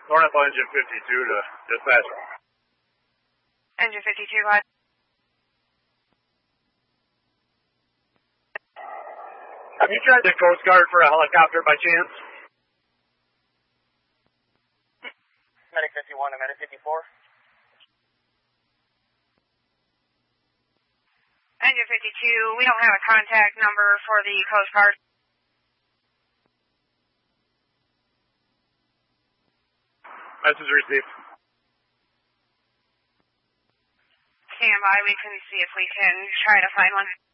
Thornhill Engine 52 to dispatch. Engine 52, go ahead. Have you tried the Coast Guard for a helicopter by chance? Medic 51 to Medic 54. Engine 52, we don't have a contact number for the Coast Guard. Message received. Stand by, we can see if we can try to find one.